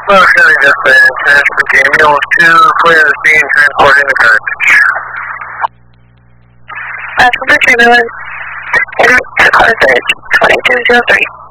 Well, County Dispatch, National Mule 2, clear the scene, transporting the cartridge. That's for 3 Miller. Cartridge 2203.